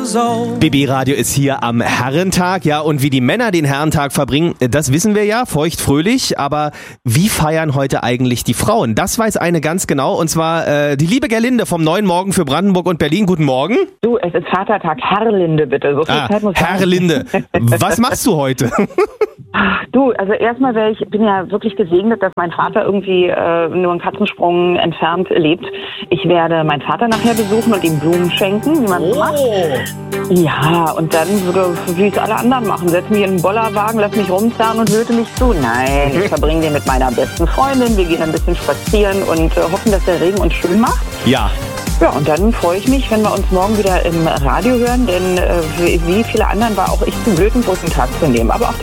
BB Radio ist hier am Herrentag, ja, und wie die Männer den Herrentag verbringen, das wissen wir ja, feuchtfröhlich, aber wie feiern heute eigentlich die Frauen? Das weiß eine ganz genau, und zwar die liebe Gerlinde vom Neuen Morgen für Brandenburg und Berlin. Guten Morgen. Du, es ist Vatertag, Herrlinde bitte. So viel Zeit muss Herr Linde, was machst du heute? Du, also erstmal bin ja wirklich gesegnet, dass mein Vater irgendwie nur einen Katzensprung entfernt lebt. Ich werde meinen Vater nachher besuchen und ihm Blumen schenken, wie man es macht. Ja, und dann, wie es alle anderen machen, setze mich in einen Bollerwagen, lass mich rumzerren und löte mich zu. Nein, ich verbringe den mit meiner besten Freundin, wir gehen ein bisschen spazieren und hoffen, dass der Regen uns schön macht. Ja. Ja, und dann freue ich mich, wenn wir uns morgen wieder im Radio hören, denn wie viele anderen war auch ich zum blöden Brückentag zu nehmen. Aber auch